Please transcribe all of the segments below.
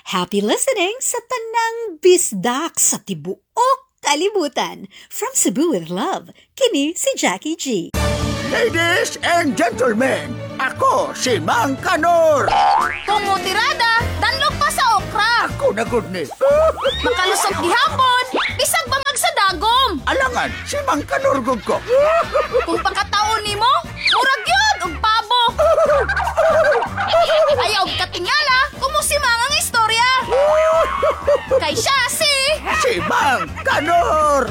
Happy listening sa tanang bisdak sa tibuok kalibutan. From Cebu with Love, kini si Jackie G. Ladies and gentlemen, ako si Mang Kanor. Kung mo tirada, danlog pa sa okra. Ako na good ni. Makalusot gihapon, bisag ba magsadagom? Alangan, si Mang Kanor gud ko. Kung pakataon nimo, murag yun og pabo. Ayaw katingala, kumusimang ang istorya. Kay siya Si Mang Kanor.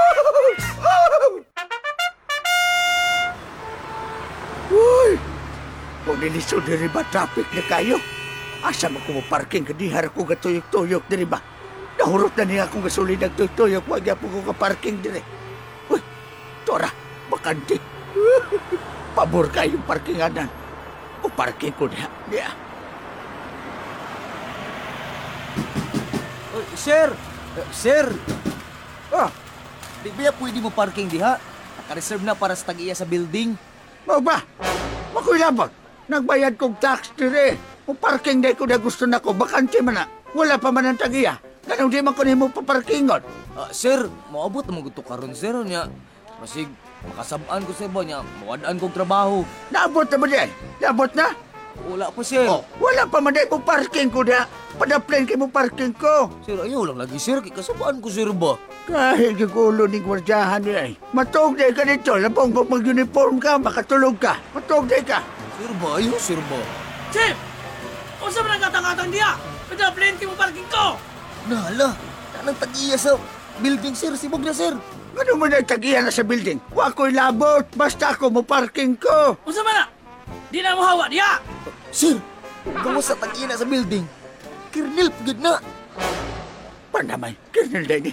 Uy, kung nilisod diri ba traffic na kayo? Asa mo ko parking kadihar ko gatuyok-tuyok diri ba? Nahurot na niya akong gasolin nagtuyok-tuyok, wag po ko ka-parking diri. Uy, tora, bakante. Pabor kayong parkinganan. O parking ko diha. Sir! Sir! Di ba pwede mo parking diha? Naka-reserve na para sa tag-iya sa building. Mau ba? Makoy labag. Nagbayad kong tax dire. O parking day ko na gusto na ko, bakante man na. Wala pa man ang tagiya. Ganun di man ko mo paparkingon. Sir, maabot naman gusto karon sir niya. Masig, makasabaan ko sa iba niya. Mawadaan kong trabaho. Naabot na ba di? Naabot na? Wala pa sir. Oh, wala pa man day mo parking ko na. Padaplain kay mo parking ko. Sir, ayaw lang lagi sir. Kasabaan ko sir ba? Kahit yung ulo ni gwardiyahan niya eh. Matog day ka dito. Labong mag-uniform ka, makatulog ka. Matog day ka. Sir ba? Ayaw sir ba? Chip! Kung saan mo nagkatang-katang diya? Padaplain kay mo parking ko! Nahala, tanang tag-iya sa building sir. Sibog na sir. Ano mo na tagiya na sa building? Wa ko'y labot. Basta ako mo parking ko. Kung saan man na? Di na mo hawa diya! Sir, gawas sa tag-iya na sa building. Kirnil, pagod na. Panamay, Colonel Denny.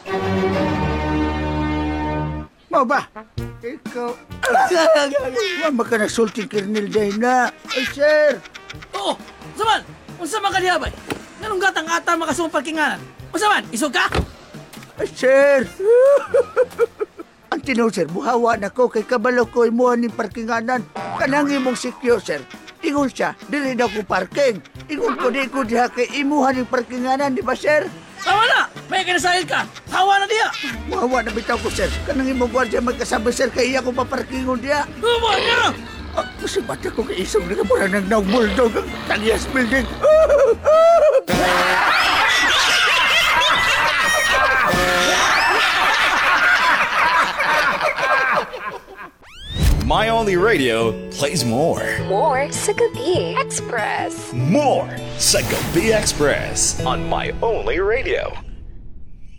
Mau ba? Ikaw... Wama ka na sulting Colonel Denny na. Ay, sir! Oo! Kung saan man? Kung saan man ka diya ba? Ganong gatang-ata makasumang parkinganan? Kung saan man? Isog ka? Ay, sir! Ang tinaw, sir, buhawa na ko kay kabalo ko imuhan ng parkinganan. Kanang imong sikyo, sir. Ingon siya, dili na ko parking. Ingon ko di ko diha kay imuhan ng parkinganan, di ba, sir? Tawa na! May kinasahil ka! Hawa na diya! Buhawa na bitaw ko, sir. Kanang imong gwardiya magkasabi, sir, kay iya ko paparkingon diha. Hubo na! Kasi bata ko kay isong na mura nang nagbulldog ang tagyas building. My Only Radio plays more. More sa Gabi Express. More sa Gabi Express on My Only Radio.